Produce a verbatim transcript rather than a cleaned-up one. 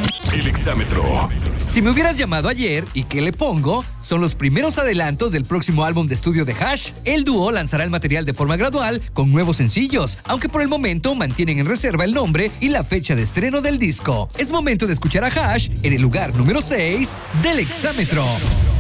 El exámetro. Si me hubieras llamado ayer, ¿y qué le pongo? Son los primeros adelantos del próximo álbum de estudio de Hash. El dúo lanzará el material de forma gradual con nuevos sencillos, aunque por el momento mantienen en reserva el nombre y la fecha de estreno del disco. Es momento de escuchar a Hash en el lugar número seis del exámetro.